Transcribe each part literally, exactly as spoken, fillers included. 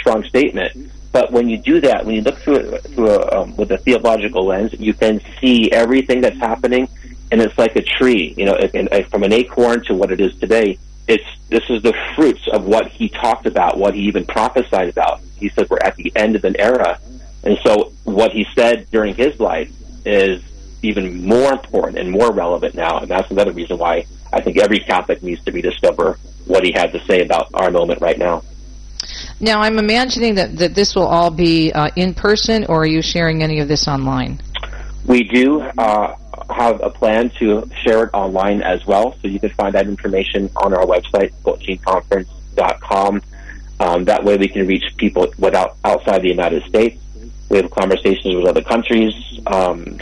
strong statement. But when you do that, when you look through it through a, um, with a theological lens, you can see everything that's happening, and it's like a tree. You know, and, and from an acorn to what it is today, it's this is the fruits of what he talked about, what he even prophesied about. He said we're at the end of an era, and so what he said during his life is even more important and more relevant now, and that's another reason why I think every Catholic needs to rediscover what he had to say about our moment right now. Now, I'm imagining that, that this will all be uh, in person, or are you sharing any of this online? We do uh, have a plan to share it online as well, so you can find that information on our website, fourteen conference dot com. Um, that way we can reach people without outside the United States. We have conversations with other countries. Um,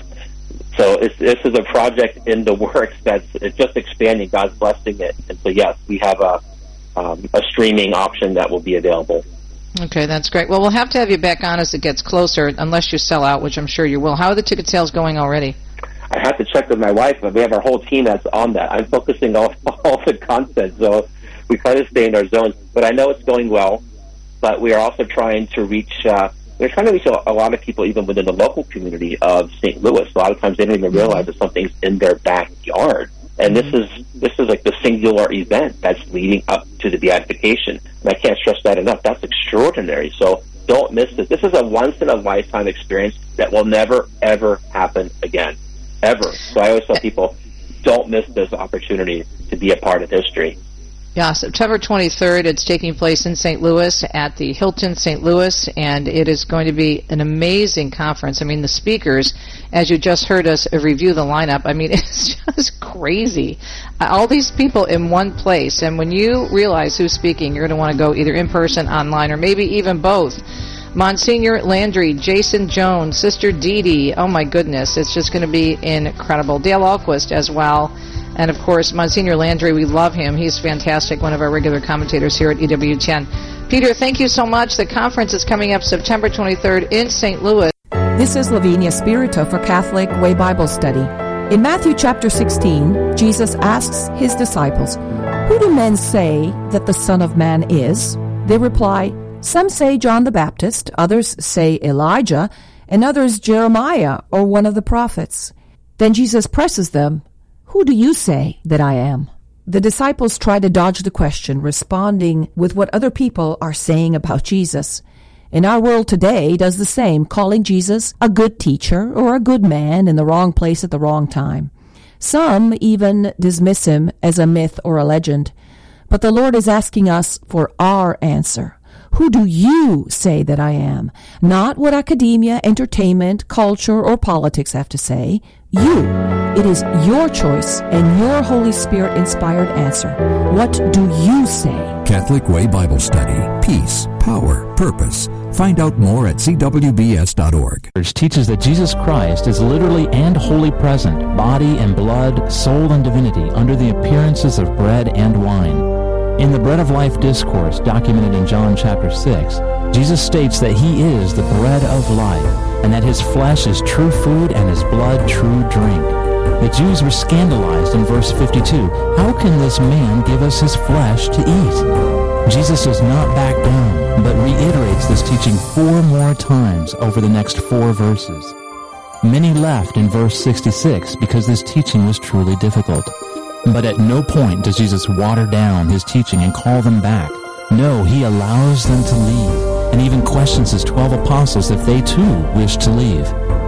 so it's, this is a project in the works that's it's just expanding. God's blessing it. And so, yes, we have a Um, a streaming option that will be available. Okay, that's great. Well, we'll have to have you back on as it gets closer, unless you sell out, which I'm sure you will. How are the ticket sales going already? I have to check with my wife, but we have our whole team that's on that. I'm focusing on all the content, so we try to stay in our zones. But I know it's going well, but we are also trying to reach, uh, we're trying to reach a, a lot of people even within the local community of Saint Louis. A lot of times they don't even realize that something's in their backyard. And this is this is like the singular event that's leading up to the beatification. And I can't stress that enough. That's extraordinary. So don't miss this. This is a once-in-a-lifetime experience that will never, ever happen again. Ever. So I always tell people, don't miss this opportunity to be a part of history. Yeah, September twenty-third, it's taking place in Saint Louis at the Hilton Saint Louis, and it is going to be an amazing conference. I mean, the speakers, as you just heard us review the lineup, I mean, it's just crazy. All these people in one place, and when you realize who's speaking, you're going to want to go either in person, online, or maybe even both. Monsignor Landry, Jason Jones, Sister Dee Dee, oh my goodness, it's just going to be incredible. Dale Ahlquist as well. And, of course, Monsignor Landry, we love him. He's fantastic, one of our regular commentators here at E W ten. Peter, thank you so much. The conference is coming up September twenty-third in Saint Louis. This is Lavinia Spirito for Catholic Way Bible Study. In Matthew chapter sixteen, Jesus asks his disciples, "Who do men say that the Son of Man is?" They reply, "Some say John the Baptist, others say Elijah, and others Jeremiah or one of the prophets." Then Jesus presses them, "Who do you say that I am?" The disciples try to dodge the question, responding with what other people are saying about Jesus. And our world today does the same, calling Jesus a good teacher or a good man in the wrong place at the wrong time. Some even dismiss him as a myth or a legend. But the Lord is asking us for our answer. Who do you say that I am? Not what academia, entertainment, culture, or politics have to say. You. It is your choice and your Holy Spirit-inspired answer. What do you say? Catholic Way Bible Study. Peace, power, purpose. Find out more at c w b s dot org. Church teaches that Jesus Christ is literally and wholly present, body and blood, soul and divinity, under the appearances of bread and wine. In the Bread of Life discourse documented in John chapter six, Jesus states that he is the bread of life, and that his flesh is true food and his blood true drink. The Jews were scandalized in verse fifty-two. How can this man give us his flesh to eat? Jesus does not back down, but reiterates this teaching four more times over the next four verses. Many left in verse sixty-six because this teaching was truly difficult. But at no point does Jesus water down his teaching and call them back. No, he allows them to leave, and even questions his twelve apostles if they too wish to leave.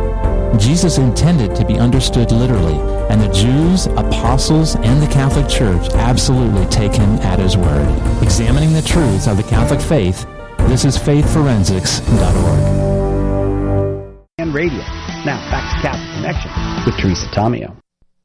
Jesus intended to be understood literally, and the Jews, apostles, and the Catholic Church absolutely take him at his word. Examining the truths of the Catholic faith, this is faith forensics dot org. And radio. Now, back to Catholic Connection with Teresa Tomeo.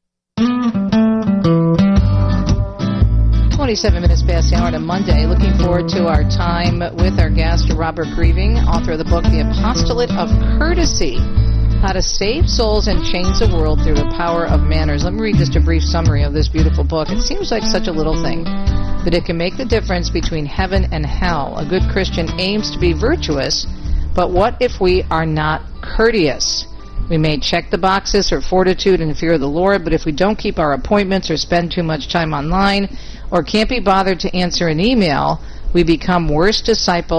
twenty-seven minutes past the hour on a Monday. Looking forward to our time with our guest, Robert Grieving, author of the book, The Apostolate of Courtesy, How to Save Souls and Change the World Through the Power of Manners. Let me read just a brief summary of this beautiful book. It seems like such a little thing, but it can make the difference between heaven and hell. A good Christian aims to be virtuous, but what if we are not courteous? We may check the boxes for fortitude and fear of the Lord, but if we don't keep our appointments or spend too much time online or can't be bothered to answer an email, we become worse disciples